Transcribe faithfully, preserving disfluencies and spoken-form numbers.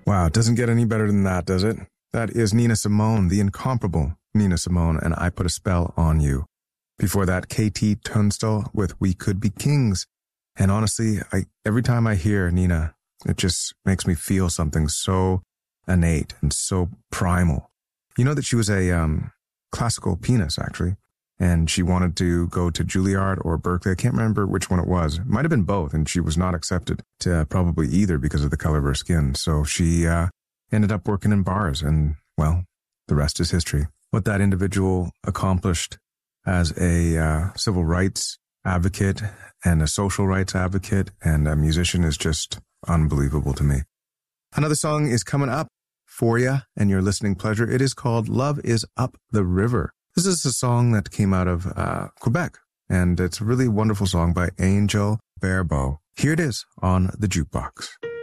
Wow, it doesn't get any better than that, does it? That is Nina Simone, the incomparable Nina Simone, and I Put a Spell on You. Before that, K T Tunstall with We Could Be Kings. And honestly, I, every time I hear Nina, it just makes me feel something so innate and so primal. You know that she was a um, classical pianist, actually, and she wanted to go to Juilliard or Berkeley. I can't remember which one it was. It might have been both, and she was not accepted to uh, probably either because of the color of her skin. So she uh, ended up working in bars, and, well, the rest is history. What that individual accomplished as a uh, civil rights advocate and a social rights advocate and a musician is just unbelievable to me. Another song is coming up for you and your listening pleasure. It is called Love is Up the River. This is a song that came out of uh, Quebec, and it's a really wonderful song by Angel Barbeau. Here it is on the Jukebox.